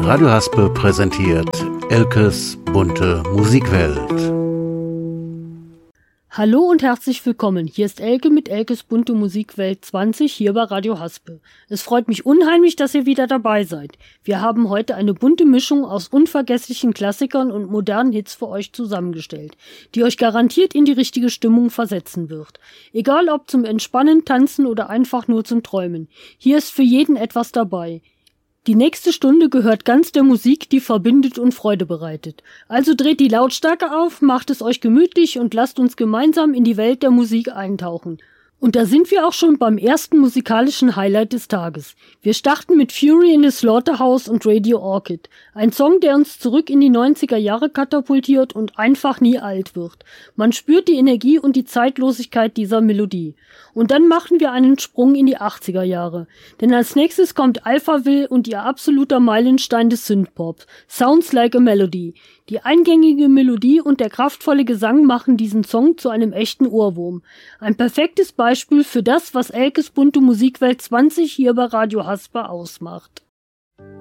Radio Haspe präsentiert Elkes bunte Musikwelt. Hallo und herzlich willkommen. Hier ist Elke mit Elkes bunte Musikwelt 20 hier bei Radio Haspe. Es freut mich unheimlich, dass ihr wieder dabei seid. Wir haben heute eine bunte Mischung aus unvergesslichen Klassikern und modernen Hits für euch zusammengestellt, die euch garantiert in die richtige Stimmung versetzen wird. Egal ob zum Entspannen, Tanzen oder einfach nur zum Träumen. Hier ist für jeden etwas dabei. Die nächste Stunde gehört ganz der Musik, die verbindet und Freude bereitet. Also dreht die Lautstärke auf, macht es euch gemütlich und lasst uns gemeinsam in die Welt der Musik eintauchen. Und da sind wir auch schon beim ersten musikalischen Highlight des Tages. Wir starten mit Fury in the Slaughterhouse und Radio Orchid. Ein Song, der uns zurück in die 90er Jahre katapultiert und einfach nie alt wird. Man spürt die Energie und die Zeitlosigkeit dieser Melodie. Und dann machen wir einen Sprung in die 80er Jahre. Denn als nächstes kommt Alphaville und ihr absoluter Meilenstein des Synthpops, Sounds Like a Melody. Die eingängige Melodie und der kraftvolle Gesang machen diesen Song zu einem echten Ohrwurm. Ein perfektes Beispiel für das, was Elkes bunte Musikwelt 20 hier bei Radio Haspe ausmacht.